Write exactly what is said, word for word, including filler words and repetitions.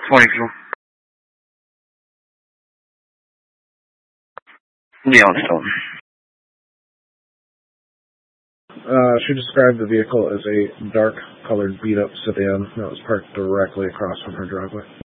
twenty-two. Yeah, on Stone. Uh, she described the vehicle as a dark-colored beat-up sedan that was parked directly across from her driveway.